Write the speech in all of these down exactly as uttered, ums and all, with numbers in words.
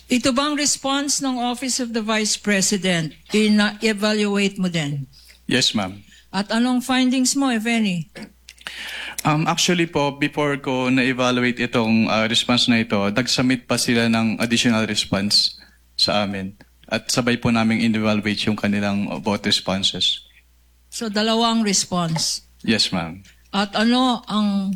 Ito bang response ng Office of the Vice President, ina-evaluate mo din? Yes, ma'am. At anong findings mo, if any? Um, actually po, before ko na-evaluate itong uh, response na ito, nag-submit pa sila ng additional response sa amin. At sabay po namin in-evaluate yung kanilang uh, vote responses. So, dalawang response. Yes, ma'am. At ano ang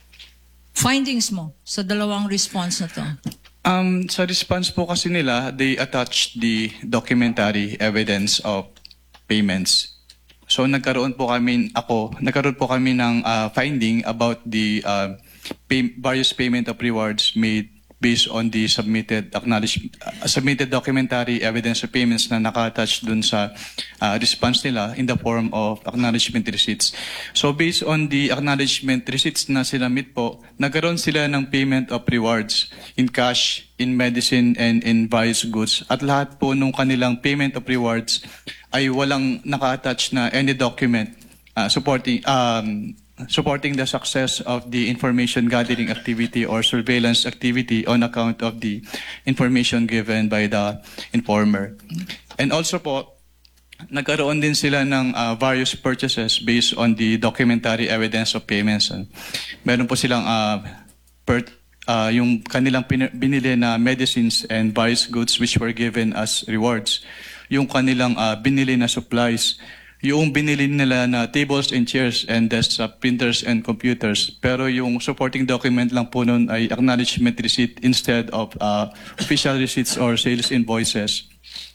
findings mo sa dalawang response na to? Um, sa response po kasi nila, they attached the documentary evidence of payments. So nagkaroon po kami, ako, nagkaroon po kami ng uh, finding about the uh, pay, various payment of rewards made based on the submitted acknowledge, uh, submitted documentary evidence of payments na naka-attach dun sa uh, response nila in the form of acknowledgement receipts. So based on the acknowledgement receipts na sinamit po, nagkaroon sila ng payment of rewards in cash, in medicine, and in various goods. At lahat po nung kanilang payment of rewards ay walang naka-attach na any document uh, supporting um, supporting the success of the information gathering activity or surveillance activity on account of the information given by the informer. And also po, nagkaroon din sila ng uh, various purchases based on the documentary evidence of payments. Meron po silang uh, per, uh, yung kanilang binili na medicines and various goods which were given as rewards. Yung kanilang uh, binili na supplies, yung binili nila na tables and chairs and desktop printers and computers, pero yung supporting document lang po nun ay acknowledgement receipt instead of uh, official receipts or sales invoices.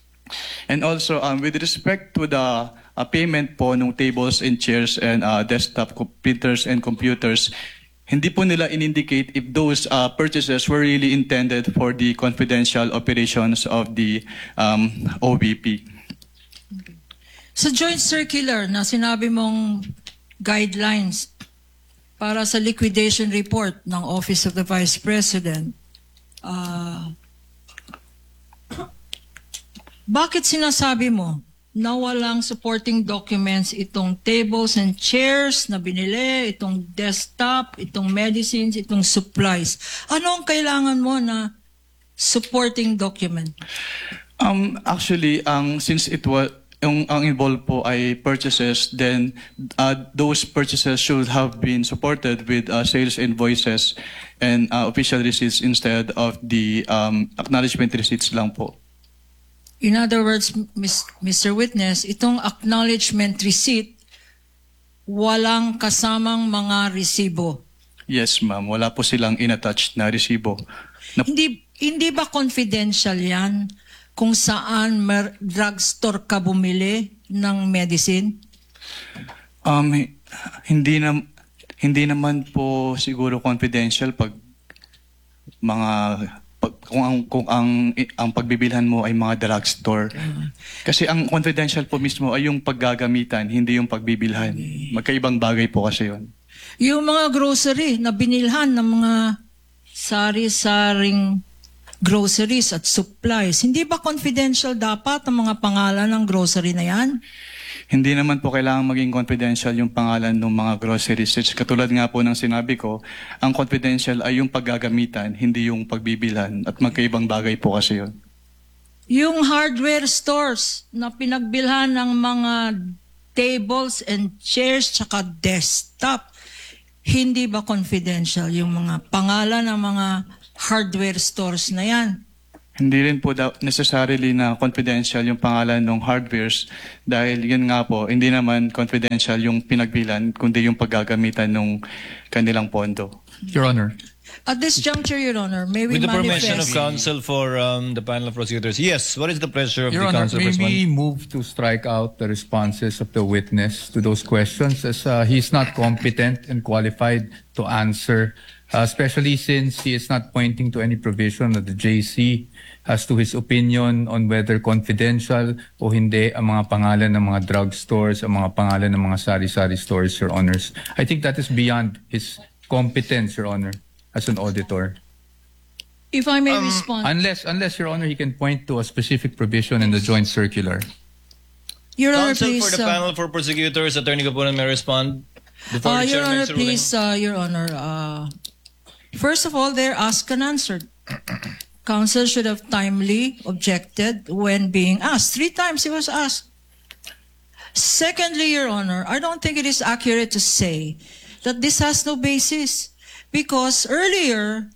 And also, um, with respect to the uh, payment po ng tables and chairs and uh, desktop printers and computers, hindi po nila in-indicate if those uh, purchases were really intended for the confidential operations of the um, O V P. Sa joint circular na sinabi mong guidelines para sa liquidation report ng Office of the Vice President, uh, bakit sinasabi mo na walang supporting documents itong tables and chairs na binili, itong desktop, itong medicines, itong supplies? Ano ang kailangan mo na supporting document? Um, actually, ang since it was yung ang involved po ay purchases, then uh, those purchases should have been supported with uh, sales invoices and uh, official receipts instead of the um, acknowledgement receipts lang po. In other words, Mister Witness, itong acknowledgement receipt, walang kasamang mga resibo. Yes, ma'am. Wala po silang inattached na resibo. Na hindi, hindi ba confidential yan? Kung saan mer- drugstore ka bumili ng medicine? Um, hindi na hindi naman po siguro confidential pag mga pag, kung ang kung ang ang pagbibilhan mo ay mga drugstore. Kasi ang confidential po mismo ay yung paggagamitan, hindi yung pagbibilhan. Magkaibang bagay po kasi 'yon. Yung mga grocery na binilhan ng mga sari-saring groceries at supplies, hindi ba confidential dapat ang mga pangalan ng grocery na yan? Hindi naman po kailangan maging confidential yung pangalan ng mga groceries. Katulad nga po ng sinabi ko, ang confidential ay yung paggagamitan, hindi yung pagbibilhan. At magkaibang bagay po kasi yun. Yung hardware stores na pinagbilhan ng mga tables and chairs tsaka desktop, hindi ba confidential yung mga pangalan ng mga hardware stores na yan? Hindi rin po daw necessarily na confidential yung pangalan ng hardwares dahil yun nga po, hindi naman confidential yung pinagbilan kundi yung paggagamitan ng kanilang pondo. Your Honor. At this juncture, Your Honor, may we With the permission of manifest? counsel for um, the panel of prosecutors. Yes, what is the pleasure of Your the Honor, counsel may for this we one? move to strike out the responses of the witness to those questions as uh, he's not competent and qualified to answer, uh, especially since he is not pointing to any provision of the J C as to his opinion on whether confidential o hindi ang mga pangalan ng mga drug stores, ang mga pangalan ng mga sari-sari stores, Your Honors. I think that is beyond his competence, Your Honor, as an auditor. If I may Um, respond. Unless, unless, Your Honor, he can point to a specific provision in the joint circular. Your Honor, Counsel please. for the uh, panel for prosecutors, Attorney Capunan may respond before uh, the Your chair Honor, makes a ruling. please, uh, Your Honor. Uh, first of all, they're asked and answered. counsel should have timely objected when being asked. Three times he was asked. Secondly, Your Honor, I don't think it is accurate to say that this has no basis because earlier,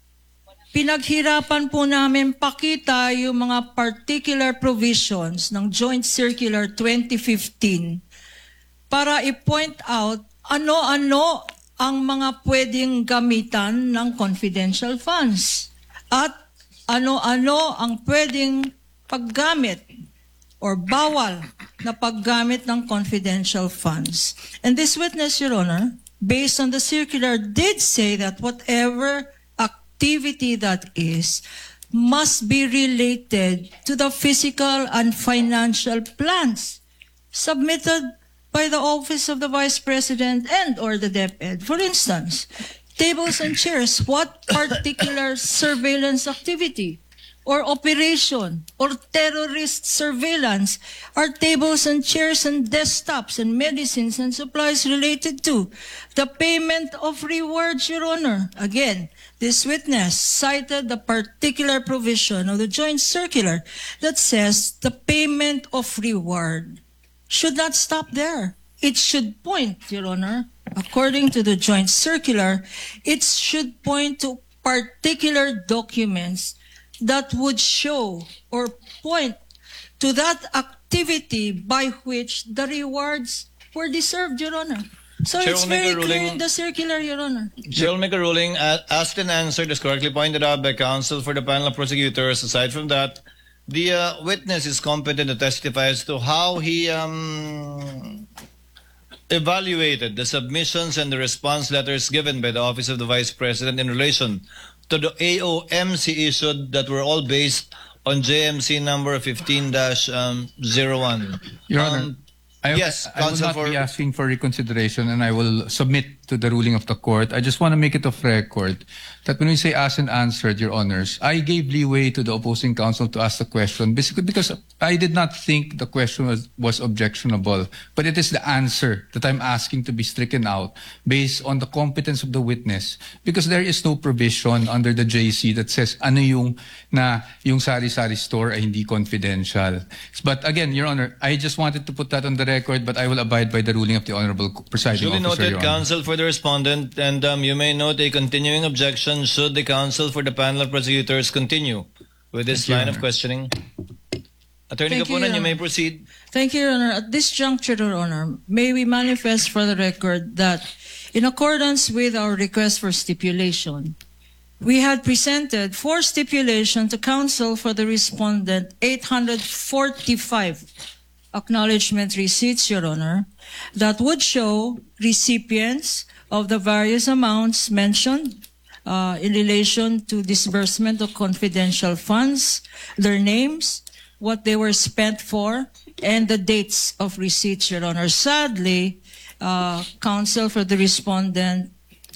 pinaghirapan po namin pakita yung mga particular provisions ng Joint Circular twenty fifteen para i-point out ano-ano ang mga pwedeng gamitan ng confidential funds at ano-ano ang pwedeng paggamit or bawal na paggamit ng confidential funds. And this witness, Your Honor, based on the circular, did say that whatever activity that is must be related to the physical and financial plans submitted by the Office of the Vice President and or the DepEd. For instance, tables and chairs, what particular surveillance activity or operation or terrorist surveillance are tables and chairs and desktops and medicines and supplies related to? The payment of rewards, Your Honor. Again, this witness cited the particular provision of the Joint Circular that says the payment of reward should not stop there. It should point, Your Honor, according to the Joint Circular, it should point to particular documents that would show or point to that activity by which the rewards were deserved, Your Honor. So Chair it's will make very a clear ruling- in the circular, Your Honor. Chair will make a ruling. Uh, asked and answered is correctly pointed out by counsel for the panel of prosecutors. Aside from that, the uh, witness is competent to testify as to how he um, evaluated the submissions and the response letters given by the Office of the Vice President in relation to the A O M C issued that were all based on J M C number fifteen dash zero one. Your Um, Honor, I, yes, I will counsel not for- be asking for reconsideration and I will submit to the ruling of the court. I just want to make it of record that when we say asked and answered, Your Honors, I gave leeway to the opposing counsel to ask the question basically because I did not think the question was, was objectionable, but it is the answer that I'm asking to be stricken out based on the competence of the witness because there is no provision under the J C that says ano yung na yung sari-sari store ay hindi confidential. But again, Your Honor, I just wanted to put that on the record, but I will abide by the ruling of the Honorable Presiding Duly Officer, noted, Your Honor. counsel for the respondent, and um, you may note a continuing objection should the counsel for the panel of prosecutors continue with this Thank you, line Your of Honor. questioning. Attorney Thank you, Kapunan, Your you may Honor. proceed. Thank you, Your Honor. At this juncture, Your Honor, may we manifest for the record that in accordance with our request for stipulation, we had presented for stipulation to counsel for the respondent eight hundred forty-five acknowledgement receipts, Your Honor, that would show recipients of the various amounts mentioned uh, in relation to disbursement of confidential funds, their names, what they were spent for, and the dates of receipts, Your Honor. Sadly, uh, counsel for the respondent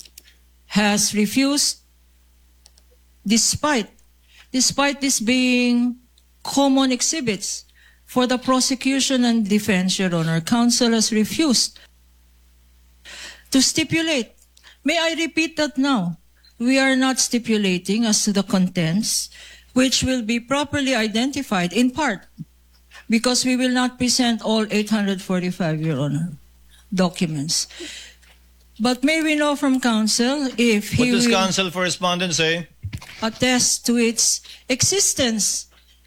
has refused, despite, despite this being common exhibits for the prosecution and defense, Your Honor, counsel has refused to stipulate. May I repeat that now? We are not stipulating as to the contents, which will be properly identified in part, because we will not present all eight hundred forty-five, Your Honor, documents. But may we know from counsel if What he does will counsel for respondent say? attest to its existence,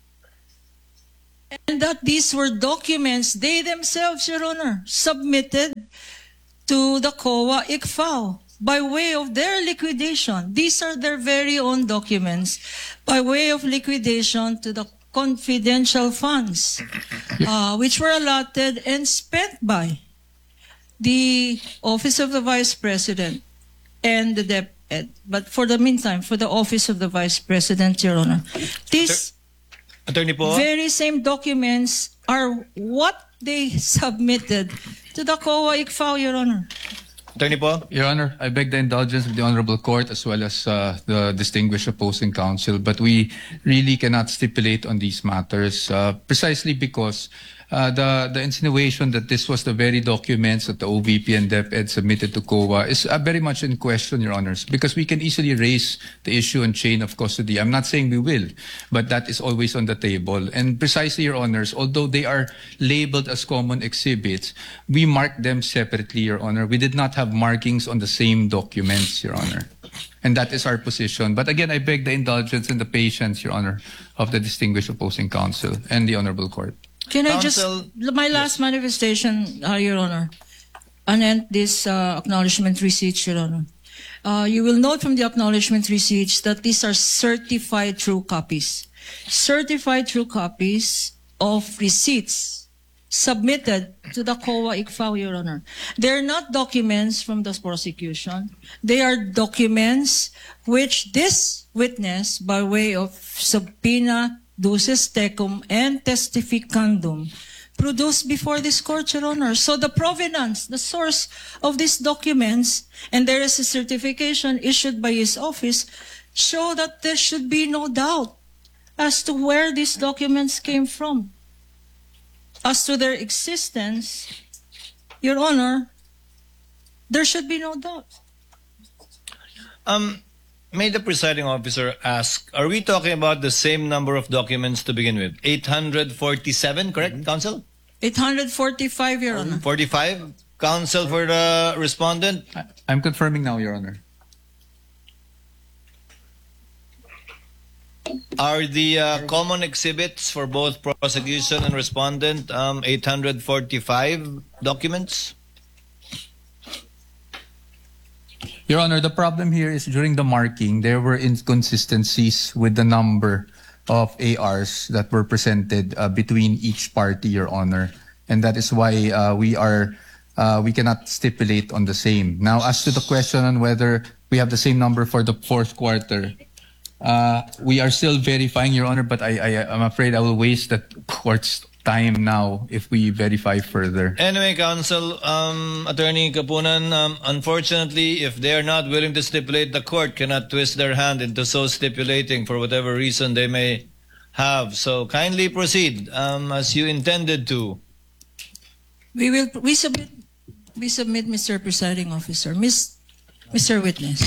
and that these were documents they themselves, Your Honor, submitted to the C O A I C F A O by way of their liquidation. These are their very own documents by way of liquidation to the confidential funds, uh, which were allotted and spent by the Office of the Vice President and the DepEd. But for the meantime, for the Office of the Vice President, Your Honor, these Attorney po? very same documents are what they submitted to the C O A I C F A O, Your Honor. Attorney po? Your Honor, I beg the indulgence of the Honorable Court as well as uh, the distinguished opposing counsel, but we really cannot stipulate on these matters uh, precisely because Uh, the the insinuation that this was the very documents that the O V P and DepEd submitted to C O A is uh, very much in question, Your Honors, because we can easily raise the issue on chain of custody. I'm not saying we will, but that is always on the table. And precisely, Your Honors, although they are labeled as common exhibits, we marked them separately, Your Honor. We did not have markings on the same documents, Your Honor. And that is our position. But again, I beg the indulgence and the patience, Your Honor, of the distinguished opposing counsel and the Honorable Court. Can I Counsel- just, my last manifestation, uh, Your Honor, anent this uh, acknowledgement receipts, Your Honor. Uh, you will note from the acknowledgement receipts that these are certified true copies. Certified true copies of receipts submitted to the C O A I C F A O, Your Honor. They're not documents from the prosecution. They are documents which this witness, by way of subpoena, duces tecum, and testificandum, produced before this court, Your Honor. So the provenance, the source of these documents, and there is a certification issued by his office, show that there should be no doubt as to where these documents came from. As to their existence, Your Honor, there should be no doubt. Um, may the presiding officer ask, are we talking about the same number of documents to begin with? eight hundred forty-seven, correct, counsel? eight hundred forty-five, Your Honor. forty-five? Counsel for the respondent? I- I'm confirming now, Your Honor. Are the uh, common exhibits for both prosecution and respondent um, eight hundred forty-five documents? Your Honor, the problem here is during the marking, there were inconsistencies with the number of A Rs that were presented uh, between each party, Your Honor. And that is why uh, we are, uh, we cannot stipulate on the same. Now, as to the question on whether we have the same number for the fourth quarter, uh, we are still verifying, Your Honor, but I, I, I'm afraid I will waste the court's time now if we verify further. Anyway, counsel, um, Attorney Kapunan, um, unfortunately, if they are not willing to stipulate, the court cannot twist their hand into so stipulating for whatever reason they may have. So kindly proceed um, as you intended to. We will, we submit, we submit, Mister Presiding Officer, Miss, Mister Witness.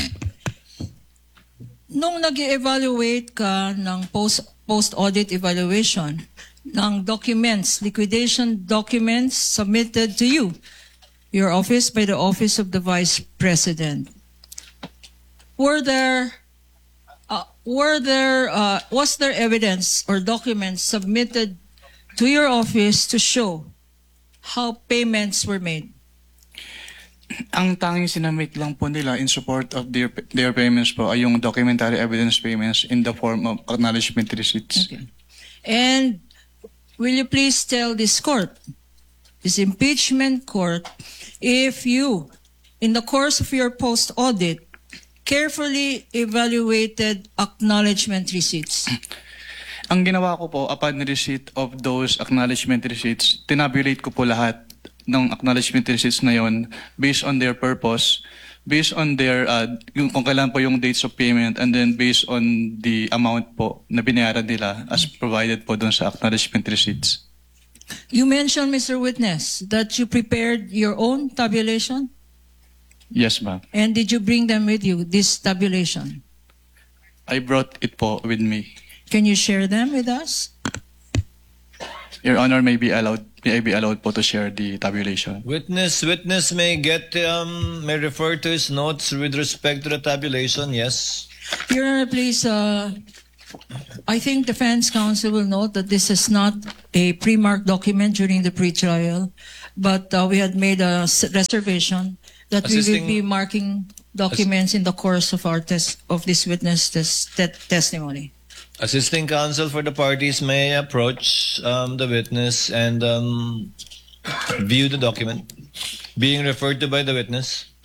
Nung nag-evaluate ka ng post, post-audit evaluation, ng documents, liquidation documents submitted to you, your office by the Office of the Vice President. Were there, uh, were there, uh, was there evidence or documents submitted to your office to show how payments were made? Ang tanging sinamit lang po nila in support of their their payments po ay yung documentary evidence payments in the form of acknowledgement receipts. Okay. And will you please tell this court, this impeachment court, if you, in the course of your post-audit, carefully evaluated acknowledgement receipts? Ang ginawa ko po, upon receipt of those acknowledgement receipts, tinabulate ko po lahat ng acknowledgement receipts na yon based on their purpose, based on their, uh, yung, kung kailan po yung dates of payment, and then based on the amount po na binayaran nila as provided po dun sa acknowledgement receipts. You mentioned, Mister Witness, that you prepared your own tabulation? Yes, ma'am. And did you bring them with you, this tabulation? I brought it po with me. Can you share them with us? Your Honor, may be allowed, may I be allowed po to share the tabulation. Witness, witness may get, um, may refer to his notes with respect to the tabulation, yes. Your Honor, please, uh, I think defense counsel will note that this is not a pre-marked document during the pre-trial, but uh, we had made a s- reservation that we Assisting- will be marking documents in the course of our test of this witness tes- te- testimony. Assisting counsel for the parties may approach um, the witness and um, view the document being referred to by the witness.